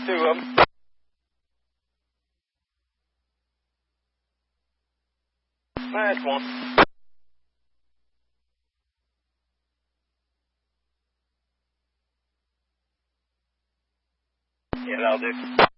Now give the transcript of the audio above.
two of them. Nice one. Yeah, that'll do.